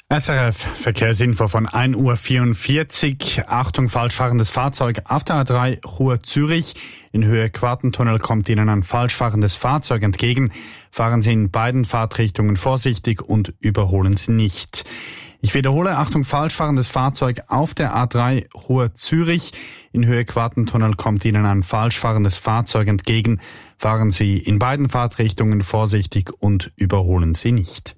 SRF Verkehrsinfo von 1:44 Uhr. Achtung, falschfahrendes Fahrzeug auf der A3 Chur-Zürich. In Höhe Quartentunnel kommt Ihnen ein falschfahrendes Fahrzeug entgegen. Fahren Sie in beiden Fahrtrichtungen vorsichtig und überholen Sie nicht. Ich wiederhole, Achtung, falschfahrendes Fahrzeug auf der A3 Chur-Zürich. In Höhe Quartentunnel kommt Ihnen ein falschfahrendes Fahrzeug entgegen. Fahren Sie in beiden Fahrtrichtungen vorsichtig und überholen Sie nicht.